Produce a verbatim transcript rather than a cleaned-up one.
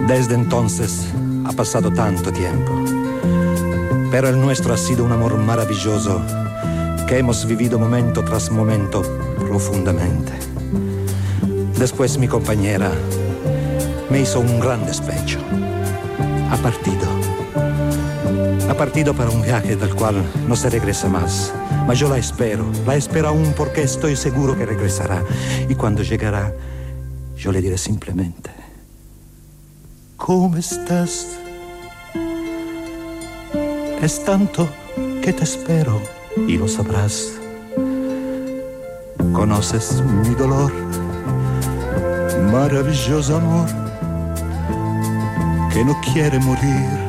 Desde entonces ha pasado tanto tiempo, pero el nuestro ha sido un amor maravilloso que hemos vivido momento tras momento profundamente. Después mi compañera me hizo un gran despecho. Ha partido. Ha partido para un viaje del cual no se regresa más. Mas yo la espero, la espero aún porque estoy seguro que regresará. Y cuando llegará, yo le diré simplemente: ¿cómo estás? Es tanto que te espero y lo sabrás. Conoces mi dolor, maravilloso amor, que no quiere morir.